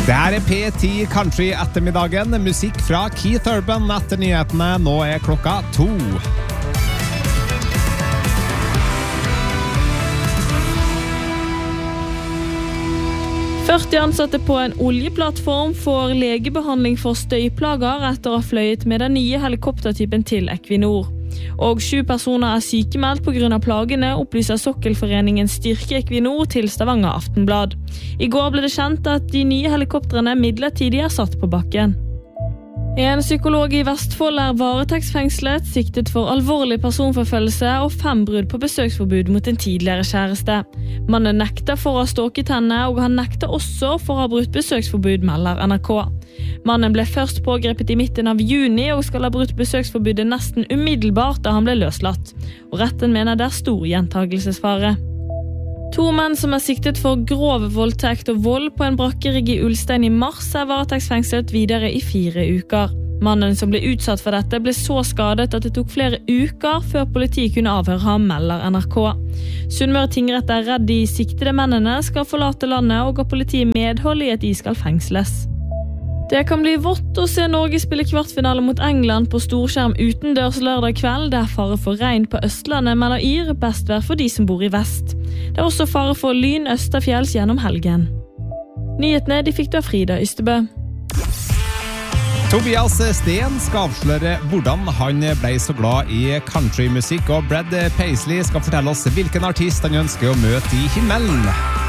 Det her P10 Country ettermiddagen, musikk fra Keith Urban etter nyhetene. Nå klokka 2. 40 ansatte på en oljeplattform får legebehandling for støyplager etter å ha fløyet med den nye helikoptertypen til Equinor. Og 7 personer sykemeldt på grunn av plagene, opplyser Sokkelforeningen Styrke Equinor til Stavanger Aftenblad. I går ble det kjent at de nye helikoptrene midlertidig satt på bakken. En psykolog i Vestfold varetektsfengslet, siktet for alvorlig personforfølgelse og 5 brudd på besøksforbud mot en tidligere kjæreste. Mannen nekter for å ha stalket henne, og han nekter også for å ha brutt besøksforbud, melder NRK. Mannen ble først pågrepet i midten av juni og skal ha brutt besøksforbudet nesten umiddelbart da han ble løslatt. Og retten mener det stor gjentagelsesfare. 2 menn som siktet for grov voldtekt og vold på en brakkerigg i Ulstein i mars varetektsfengslet videre i 4 uker. Mannen som ble utsatt for dette ble så skadet at det tok flere uker før politiet kunne avhøre ham, melder NRK. Sunnmøre tingrett redd de siktede mennene skal forlate landet og ga politiet medhold i at de skal fengsles. Det kan bli vått å se Norge spille kvartfinale mot England på storskjerm utendørs lørdag kveld. Det fare for regn på Østlandet, melder Yr, best vær for de som bor i vest. Det også fare for lyn østafjells gjennom helgen. Nyhetene de fikk da Frida Ystebø. Tobias Sten skal avsløre hvordan han ble så glad i countrymusikk, og Brad Paisley skal fortelle oss hvilken artist han ønsker å møte i himmelen.